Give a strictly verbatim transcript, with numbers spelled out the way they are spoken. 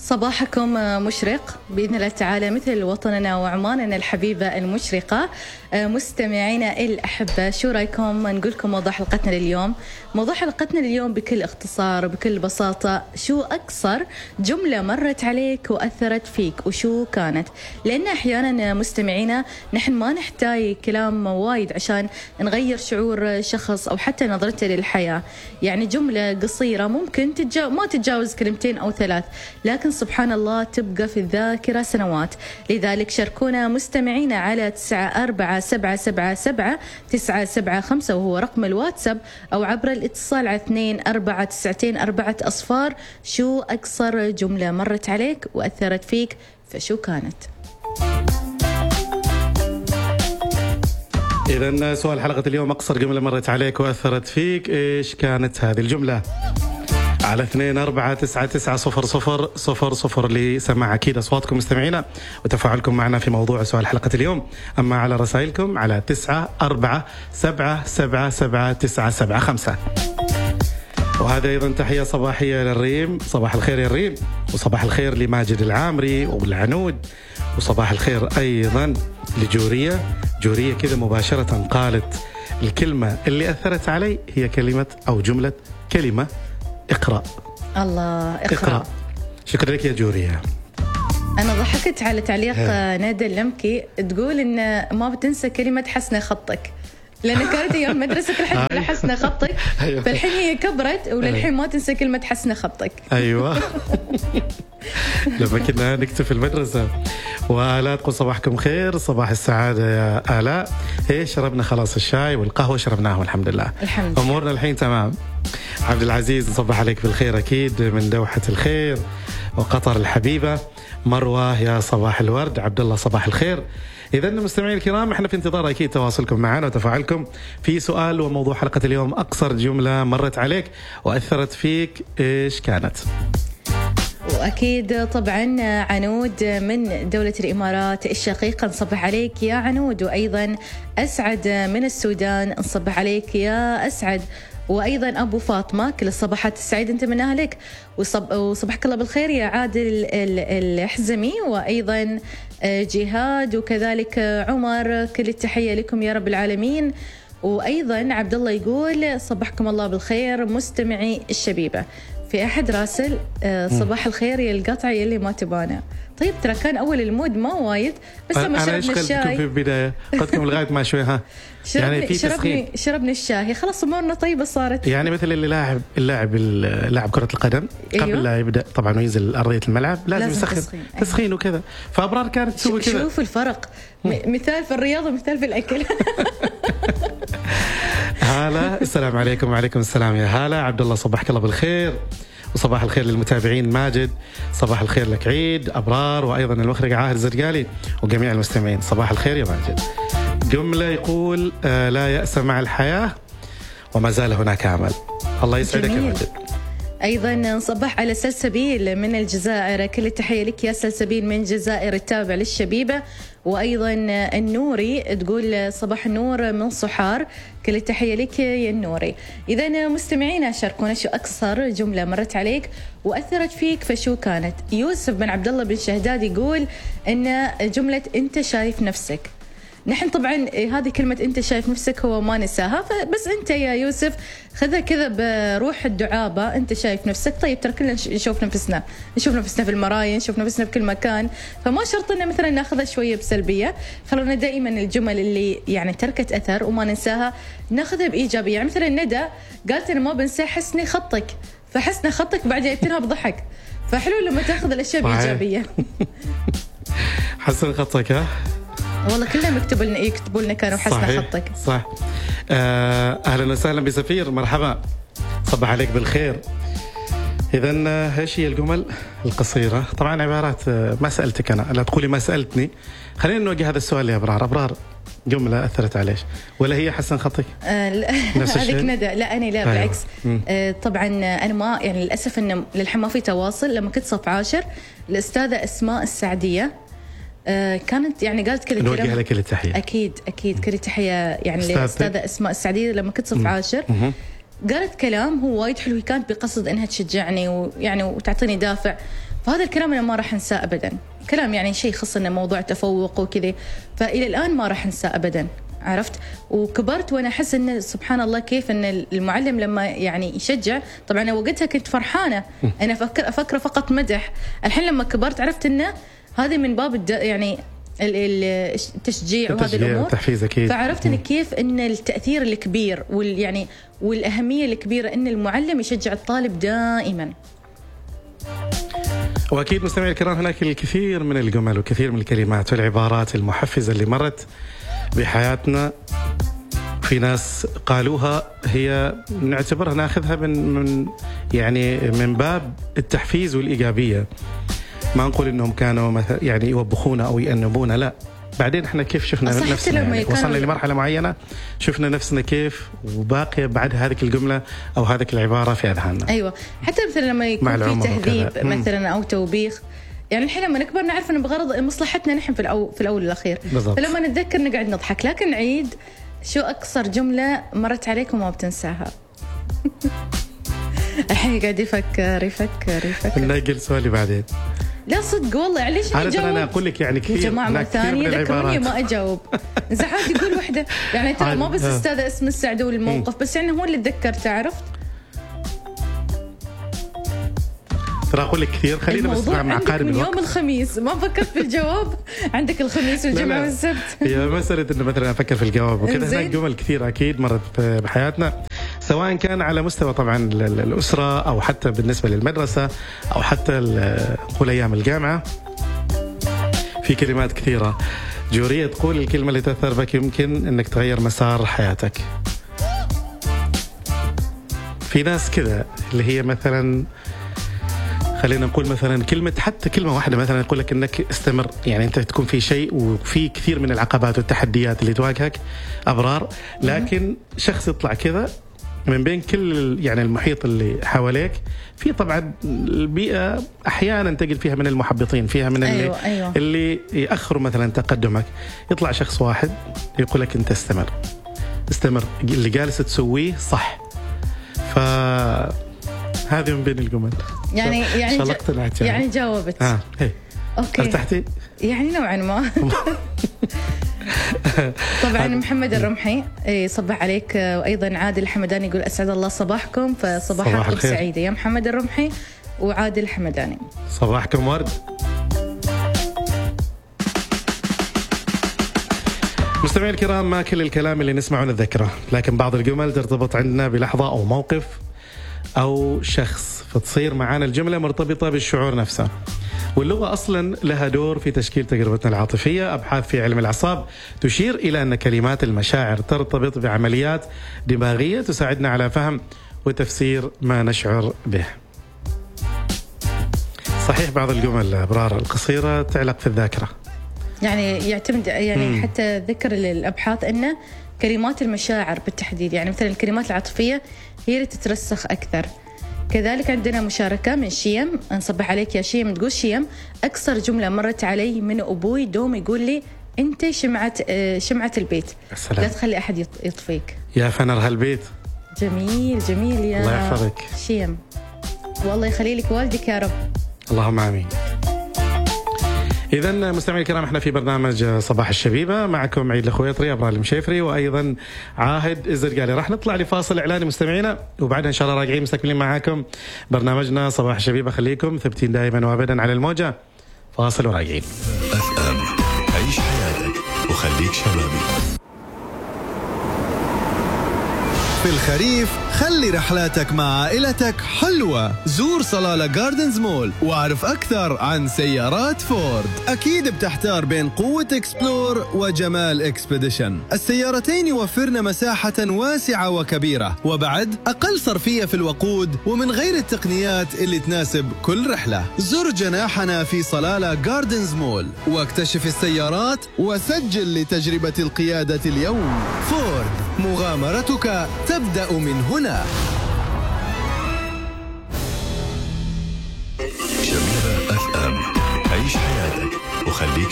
صباحكم مشرق بإذن الله تعالى مثل وطننا وعماننا الحبيبة المشرقة. مستمعينا الأحبة، شو رأيكم نقول لكم موضوع حلقتنا لليوم؟ موضوع حلقتنا لليوم بكل اختصار وبكل بساطة، شو أقصر جملة مرت عليك وأثرت فيك وشو كانت؟ لأن أحيانا مستمعينا نحن ما نحتاج كلام وايد عشان نغير شعور شخص أو حتى نظرته للحياة. يعني جملة قصيرة ممكن تتجا... ما تتجاوز كلمتين أو ثلاث، لكن سبحان الله تبقى في الذاكرة سنوات. لذلك شاركونا مستمعينا على تسعة أربعة سبعة سبعة سبعة تسعة سبعة خمسة وهو رقم الواتساب، أو عبر الاتصال على اثنين أربعة تسعتين أربعة أصفار. شو أقصر جملة مرت عليك وأثرت فيك، فشو كانت؟ إذن سؤال حلقة اليوم، أقصر جملة مرت عليك وأثرت فيك، إيش كانت هذه الجملة؟ على اثنين أربعة تسعة تسعة صفر صفر صفر صفر لسماع أكيد أصواتكم مستمعينا وتفاعلكم معنا في موضوع سؤال حلقة اليوم. أما على رسائلكم على تسعة أربعة سبعة سبعة سبعة تسعة سبعة خمسة. وهذا أيضا تحية صباحية للريم، صباح الخير يا الريم، وصباح الخير لماجد العامري والعنود، وصباح الخير أيضا لجورية. جورية كذا مباشرة قالت الكلمة اللي أثرت علي هي كلمة أو جملة كلمة اقرأ. الله، اقرأ, اقرأ. شكرا لك يا جورية. أنا ضحكت على تعليق نادى اللمكي تقول إن ما بتنسى كلمة حسن خطك، لأن كانت أيام مدرسة كل حد يقول حسن خطك. فالحين هي كبرت وللحين ما تنسى كلمة حسن خطك. أيوة. لما كنا نكتب في المدرسة. وآلاء تقول صباحكم خير، صباح السعادة يا آلاء. إيه شربنا خلاص الشاي والقهوة شربناه والحمد لله. الحمد لله. أمورنا الحين تمام. عبد العزيز نصبح عليك بالخير أكيد من دوحة الخير وقطر الحبيبة. مروة يا صباح الورد. عبد الله صباح الخير. إذا مستمعين الكرام، احنا في انتظار أكيد تواصلكم معنا وتفاعلكم في سؤال وموضوع حلقة اليوم، أقصر جملة مرت عليك وأثرت فيك إيش كانت؟ وأكيد طبعا عنود من دولة الإمارات الشقيقة نصبح عليك يا عنود، وأيضا أسعد من السودان نصبح عليك يا أسعد، وأيضا أبو فاطمة كل الصباحات السعيدة أنت من أهلك، وصب وصبحك الله بالخير يا عادل الحزمي، وأيضا جهاد، وكذلك عمر، كل التحية لكم يا رب العالمين. وأيضا عبد الله يقول صبحكم الله بالخير مستمعي الشبيبة. في أحد راسل صباح الخير يا القطع يلي ما تبانا. طيب ترى كان أول المود ما وايد، بس لما شربنا الشاي في البداية قدكم لغاية ما شوي ها يعني في شربني شربنا الشاي خلاص أمورنا طيبة صارت. يعني مثل اللي لاعب اللاعب اللاعب كرة القدم قبل أيوة. لا يبدأ طبعا وينزل أرضية الملعب لازم, لازم يسخن تسخين, أيوة. تسخين وكذا. فأبرار كانت تسوي كذا. شوف الفرق، مثال في الرياضة مثال في الأكل. هلا السلام عليكم. وعليكم السلام يا هلا. عبد الله صباحك الله بالخير، وصباح الخير للمتابعين. ماجد صباح الخير لك عيد أبرار، وأيضا المخرج عاهر الزرقالي وجميع المستمعين صباح الخير يا ماجد. جملة يقول آه لا يأس مع الحياة وما زال هناك أمل. الله يسعدك يا ماجد. أيضا نصبح على سلسبيل من الجزائر، كل التحية لك يا سلسبيل من الجزائر التابع للشبيبة. وأيضا النوري تقول صباح النور من صحار، كل التحية لك يا النوري. إذا مستمعينا شاركونا شو أكثر جملة مرت عليك وأثرت فيك فشو كانت. يوسف بن عبد الله بن شهداد يقول إن جملة أنت شايف نفسك. نحن طبعا هذه كلمة أنت شايف نفسك هو ما نساها، فبس أنت يا يوسف خذها كذا بروح الدعابة، أنت شايف نفسك. طيب ترى كلنا نشوف نفسنا نشوف نفسنا في المرايا، نشوف نفسنا في كل مكان، فما شرط أن مثلا ناخذها شوية بسلبية. خلونا دائما الجمل اللي يعني تركت أثر وما ننساها ناخذها بإيجابية. يعني مثلا ندى قالت أنا ما بنسى حسني خطك، فحسنا خطك بعدين يبتنها بضحك، فحلو لما تاخذ الأشياء بإيجابية. حسن خطك ها؟ والله كلهم يكتبوا لنا يكتبوا لنا كانوا حسنا خطك. صح. آه اهلا وسهلا بسفير، مرحبا صباح عليك بالخير. اذا ايش هي الجمل القصيره؟ طبعا عبارات ما سالتك انا، لا تقولي ما سالتني. خلينا نوجه هذا السؤال يا ابرار. ابرار جمله اثرت عليك ولا هي حسن خطك؟ آه هذيك ندى. لا انا لا بالعكس. أيوة. آه طبعا انا ما يعني للاسف انه للحين ما في تواصل. لما كنت صف عاشر الاستاذه اسماء السعديه آه كانت يعني قالت كذا كلام. نوجه لك كل التحية. أكيد أكيد كل التحية يعني للأستاذة أسماء السعدية. لما كنت صف عاشر قالت كلام هو وايد حلو، كانت بقصد إنها تشجعني ويعني وتعطيني دافع. فهذا الكلام أنا ما راح أنساه أبدا، كلام يعني شيء يخص إنه موضوع تفوق وكذا، فإلى الآن ما راح أنساه أبدا. عرفت؟ وكبرت وأنا أحس إن سبحان الله كيف إن المعلم لما يعني يشجع، طبعا أنا وقتها كنت فرحانة، أنا أفكر أفكر فقط مدح. الحين لما كبرت عرفت إنه هذه من باب الد... يعني التشجيع وهذه الأمور، التحفيز أكيد. فعرفت إن كيف إن التأثير الكبير وال يعني والأهمية الكبيرة إن المعلم يشجع الطالب دائما. وأكيد مستمعي الكرام هناك الكثير من الجمل وكثير من الكلمات والعبارات المحفزة اللي مرت بحياتنا، في ناس قالوها هي نعتبرها ناخذها من من يعني من باب التحفيز والإيجابية، ما نقول إنهم كانوا مثلا يعني يوبخونا أو يأنبونا، لا. بعدين احنا كيف شفنا نفسنا يعني وصلنا لمرحلة معينة شفنا نفسنا كيف وباقية بعد هذه الجملة أو هذه العبارة في أذهاننا. أيوة، حتى مثلا لما يكون في تهذيب مثلا أو توبيخ، يعني الحين لما نكبر نعرف أنه بغرض مصلحتنا نحن في الأول في الأول والأخير، بالضبط. فلما نتذكر نقعد نضحك. لكن نعيد، شو أكثر جملة مرت عليكم وما بتنساها؟ الحين قاعد يفكر يفكر يفكر نأجل سؤالي بعدين. لا صدق والله، ليش أنا أجاوب؟ أنا أقول لك يعني كثير يا جماعة ثانية ذكروني ما أجاوب. زحات يقول وحدة يعني ترى ما بس أستاذ اسم السعدول الموقف، بس يعني هو اللي تذكرت. عرفت؟ ترى أقول لك كثير. خلينا بس مع قارب الوقت. يوم الخميس ما فكرت في الجواب. عندك الخميس والجمعة والسبت. هي مسألة إنه مثلا أفكر في الجواب وكذا. هناك جمل كثير أكيد مرت بحياتنا، سواء كان على مستوى طبعا الأسرة أو حتى بالنسبة للمدرسة أو حتى نقول أيام الجامعة. في كلمات كثيرة جورية تقول الكلمة اللي تأثر بك يمكن أنك تغير مسار حياتك. في ناس كذا اللي هي مثلا خلينا نقول مثلا كلمة، حتى كلمة واحدة مثلا يقول لك أنك استمر، يعني أنت تكون في شيء وفي كثير من العقبات والتحديات اللي تواجهك أبرار، لكن شخص يطلع كذا من بين كل يعني المحيط اللي حواليك. في طبعا البيئة أحيانا تجد فيها من المحبطين، فيها من اللي, أيوة أيوة. اللي يأخروا مثلا تقدمك. يطلع شخص واحد يقول لك أنت استمر استمر، اللي جالس تسويه صح. فهذه من بين الجمل. يعني يعني جا يعني. يعني جاوبت. آه. هي. أوكي. ارتحتي؟ يعني نوعا ما. طبعا محمد الرمحي صبح عليك، وأيضا عادل الحمداني يقول أسعد الله صباحكم، فصباحكم سعيدة يا محمد الرمحي وعادل الحمداني. صباحكم ورد. مستمعي الكرام، ما كل الكلام اللي نسمعه نتذكره، لكن بعض الجمل ترتبط عندنا بلحظة أو موقف أو شخص، فتصير معانا الجملة مرتبطة بالشعور نفسه. واللغة أصلا لها دور في تشكيل تجربتنا العاطفية. أبحاث في علم الأعصاب تشير إلى أن كلمات المشاعر ترتبط بعمليات دماغية تساعدنا على فهم وتفسير ما نشعر به. صحيح بعض الجمل أبرار القصيرة تعلق في الذاكرة، يعني يعتمد يعني مم. حتى ذكر الأبحاث أن كلمات المشاعر بالتحديد، يعني مثلا الكلمات العاطفية هي اللي تترسخ أكثر. كذلك عندنا مشاركة من شيم، نصبح عليك يا شيم، تقول شيم أكثر جملة مرت علي من أبوي دوم يقول لي أنت شمعة شمعة البيت، السلام. لا تخلي أحد يطفيك، يا فنر هالبيت. جميل جميل يا الله يحفظك شيم، والله يخلي لك والدك يا رب. اللهم آمين. إذا مستمعي الكرام، احنا في برنامج صباح الشبيبة، معكم عيد الخويطري، أبرار المشيفري، وأيضا عاهد الزرقالي. راح نطلع لفاصل إعلاني مستمعينا، وبعدها إن شاء الله راجعين مستكملين معاكم برنامجنا صباح الشبيبة. خليكم ثبتين دائما وأبدا على الموجة. فاصل وراجعين. أف أم، عيش حياتك وخليك شبابي. في الخريف خلي رحلاتك مع عائلتك حلوة. زور صلالة جاردنز مول واعرف أكثر عن سيارات فورد. أكيد بتحتار بين قوة إكسبلور وجمال إكسبيديشن. السيارتين يوفرن مساحة واسعة وكبيرة، وبعد أقل صرفية في الوقود، ومن غير التقنيات اللي تناسب كل رحلة. زر جناحنا في صلالة جاردنز مول واكتشف السيارات وسجل لتجربة القيادة اليوم. فورد، مغامرتك تبدأ من هنا. شبيبة أف أم، عيش حياتك وخليك